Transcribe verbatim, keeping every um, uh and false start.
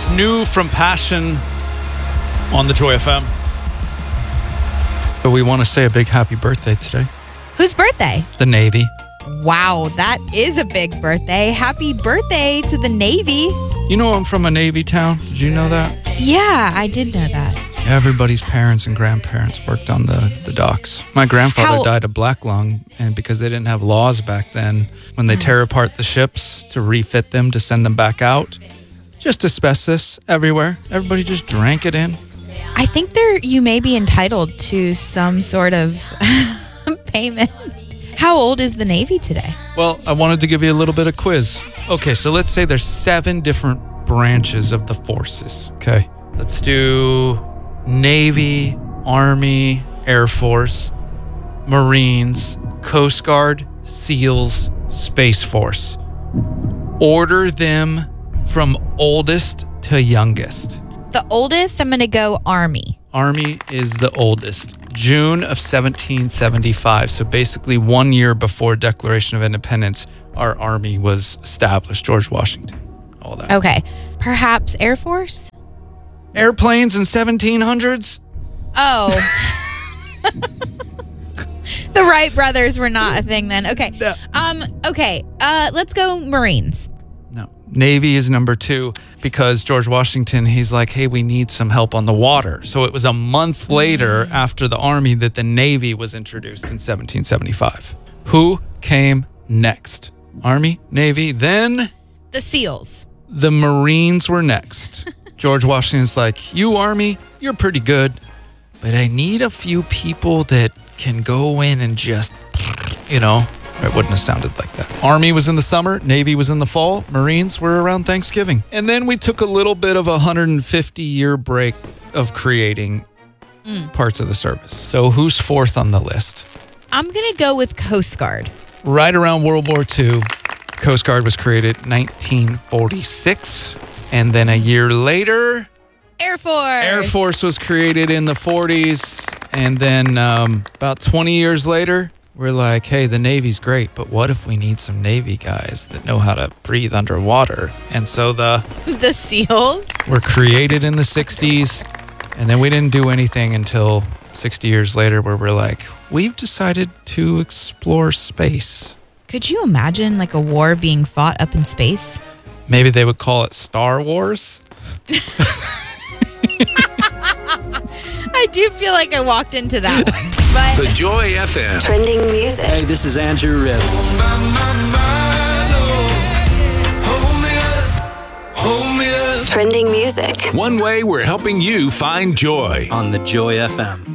It's new from Passion on the Joy F M. But we want to say a big happy birthday today. Whose birthday? The Navy. Wow, that is a big birthday. Happy birthday to the Navy. You know I'm from a Navy town. Did you know that? Yeah, I did know that. Everybody's parents and grandparents worked on the, the docks. My grandfather How- died of black lung, and because they didn't have laws back then, when they tear apart the ships to refit them to send them back out, just asbestos everywhere. Everybody just drank it in. I think there you may be entitled to some sort of payment. How old is the Navy today? Well, I wanted to give you a little bit of quiz. Okay, so let's say there's seven different branches of the forces. Okay, let's do Navy, Army, Air Force, Marines, Coast Guard, SEALs, Space Force. Order them from oldest to youngest. The oldest, I'm going to go Army. Army is the oldest. June of seventeen seventy-five. So basically one year before Declaration of Independence, our Army was established. George Washington, all that. Okay. Perhaps Air Force? Airplanes in seventeen hundreds? Oh. The Wright brothers were not a thing then. Okay. No. Um. Okay. Uh. Let's go Marines. No. Navy is number two because George Washington, he's like, hey, we need some help on the water. So it was a month later after the Army that the Navy was introduced in seventeen seventy-five. Who came next? Army, Navy, then The SEALs. the Marines were next. George Washington's like, you Army, you're pretty good, but I need a few people that can go in and just, you know, it wouldn't have sounded like that. Army was in the summer, Navy was in the fall, Marines were around Thanksgiving. And then we took a little bit of a one hundred fifty year break of creating mm. parts of the service. So who's fourth on the list? I'm going to go with Coast Guard. Right around World War Two, Coast Guard was created nineteen forty-six. And then a year later, Air Force. Air Force was created in the forties. And then um, about twenty years later, we're like, hey, the Navy's great, but what if we need some Navy guys that know how to breathe underwater? And so the The SEALs. were created in the sixties. And then we didn't do anything until sixty years later where we're like, we've decided to explore space. Could you imagine like a war being fought up in space? Maybe they would call it Star Wars. I do feel like I walked into that one. But The Joy F M. Trending music. Hey, this is Andrew Ribb. Trending music. One way we're helping you find joy. On the Joy F M.